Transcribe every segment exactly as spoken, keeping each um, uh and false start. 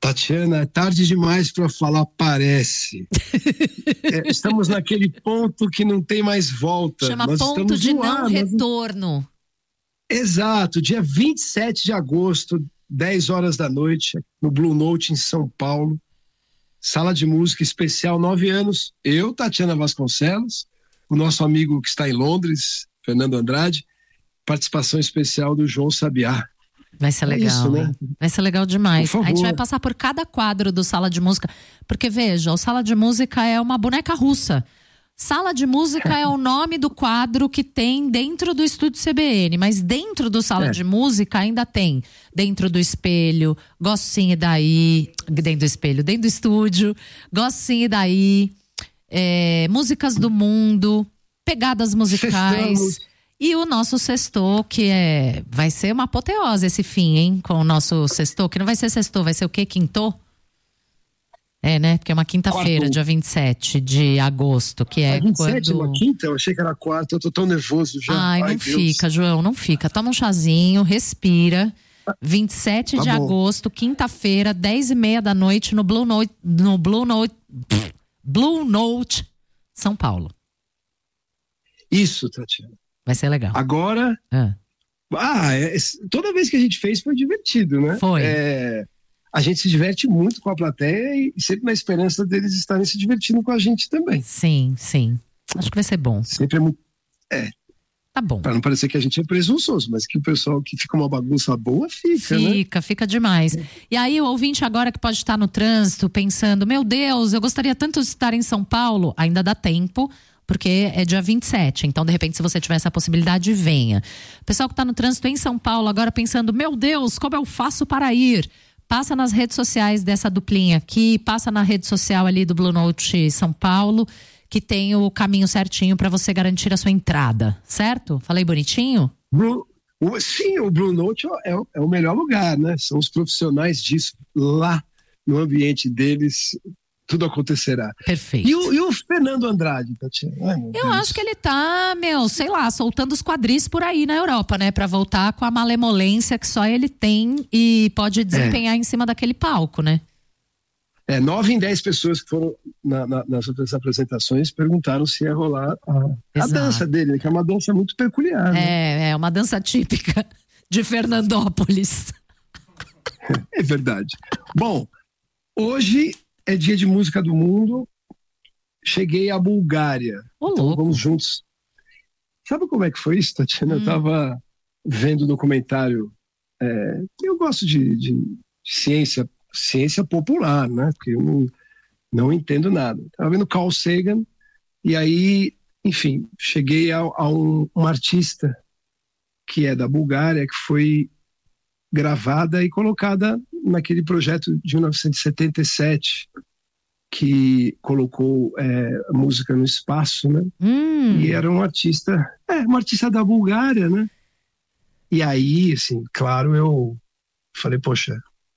Tatiana, é tarde demais para falar parece. É, estamos naquele ponto que não tem mais volta. Chama nós ponto de não ar, retorno. Nós... Exato, dia vinte e sete de agosto, dez horas da noite, no Blue Note em São Paulo. Sala de música especial, nove anos. Eu, Tatiana Vasconcelos, o nosso amigo que está em Londres, Fernando Andrade, participação especial do João Sabiá. Vai ser legal, é isso, né? Vai ser legal demais. A gente vai passar por cada quadro do Sala de Música, porque veja, o Sala de Música é uma boneca russa. Sala de Música é o nome do quadro que tem dentro do Estúdio C B N, mas dentro do Sala é. de Música ainda tem dentro do espelho, Gosto Sim e Daí, dentro do espelho, dentro do estúdio, Gosto Sim e Daí, é, músicas do mundo, pegadas musicais. Festamos. E o nosso sextou, que é... Vai ser uma apoteose esse fim, hein? Com o nosso sextou, que não vai ser sextou, vai ser o quê? Quintô? É, né? Porque é uma quinta-feira, quarto. Dia vinte e sete de agosto, que é vinte e sete, quando... uma quinta? Eu achei que era quarta, eu tô tão nervoso já. Ai, Ai não Deus. Fica, João, não fica. Toma um chazinho, respira. vinte e sete tá de bom. Agosto, quinta-feira, dez e meia da noite, no Blue Note... No Blue Note... Blue Note, São Paulo. Isso, Tatiana. Vai ser legal. Agora, ah, ah é, toda vez que a gente fez foi divertido, né? Foi. É, a gente se diverte muito com a plateia e sempre na esperança deles estarem se divertindo com a gente também. Sim, sim. Acho que vai ser bom. Sempre é muito... É. Tá bom. Pra não parecer que a gente é presunçoso, mas que o pessoal que fica uma bagunça boa fica, né? Fica, fica demais. É. E aí o ouvinte agora que pode estar no trânsito pensando, meu Deus, eu gostaria tanto de estar em São Paulo, ainda dá tempo... Porque é dia vinte e sete, então de repente se você tiver essa possibilidade, venha. O pessoal que está no trânsito em São Paulo agora pensando, meu Deus, como eu faço para ir? Passa nas redes sociais dessa duplinha aqui, passa na rede social ali do Blue Note São Paulo, que tem o caminho certinho para você garantir a sua entrada, certo? Falei bonitinho? Blue, o, sim, o Blue Note é, é o melhor lugar, né? São os profissionais disso lá no ambiente deles. Tudo acontecerá. Perfeito. E o, e o Fernando Andrade, Tatiana? Ai, meu Eu Deus. acho que ele tá, meu, sei lá, soltando os quadris por aí na Europa, né? Pra voltar com a malemolência que só ele tem e pode desempenhar é. em cima daquele palco, né? É, nove em dez pessoas que foram na, na, nas outras apresentações perguntaram se ia rolar a, a dança dele, que é uma dança muito peculiar. Né? É, é uma dança típica de Fernandópolis. É verdade. Bom, hoje... É dia de música do mundo. Cheguei à Bulgária. Ô, então louco. Vamos juntos. Sabe como é que foi isso, Tatiana? Hum. Eu estava vendo o documentário. É, eu gosto de, de, de ciência, ciência popular, né? Porque eu não, não entendo nada. Estava vendo Carl Sagan e aí, enfim, cheguei a, a um, um artista que é da Bulgária, que foi gravada e colocada naquele projeto de mil novecentos e setenta e sete que colocou é, a música no espaço, né? Hum. E era um artista, é, um artista da Bulgária, né? E aí, assim, claro, eu falei, poxa,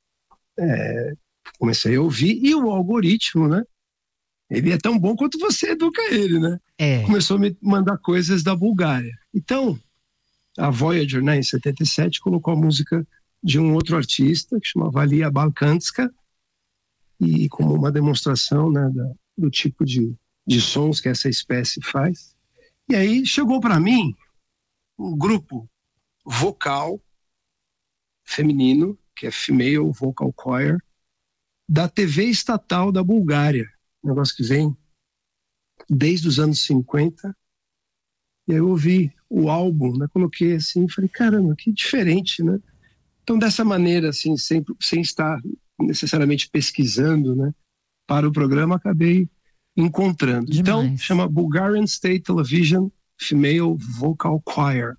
é, comecei a ouvir e o algoritmo, né? Ele é tão bom quanto você educa ele, né? É. Começou a me mandar coisas da Bulgária. Então, a Voyager, né, em setenta e sete, colocou a música de um outro artista que chama Valia Balkanska, e como uma demonstração, né, da, do tipo de, de sons que essa espécie faz. E aí chegou para mim um grupo vocal feminino, que é Female Vocal Choir, da T V estatal da Bulgária, um negócio que vem desde os anos cinquenta. E aí eu ouvi o álbum, né, coloquei assim, falei, caramba, que diferente, né? Então, dessa maneira, assim, sem, sem estar necessariamente pesquisando, né, para o programa, acabei encontrando. Demais. Então, chama Bulgarian State Television Female Vocal Choir.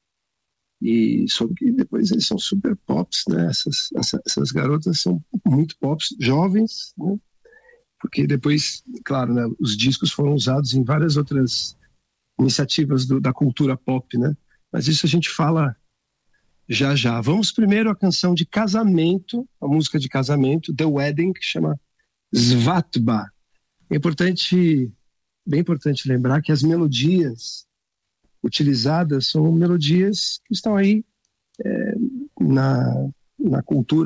E soube que depois eles são super pops, né? Essas, essa, essas garotas são muito pops, jovens, né? Porque depois, claro, né, os discos foram usados em várias outras iniciativas do, da cultura pop, né? Mas isso a gente fala já já. Vamos primeiro à canção de casamento, a música de casamento, The Wedding, que chama Svatba. É importante, bem importante lembrar que as melodias utilizadas são melodias que estão aí é, na, na cultura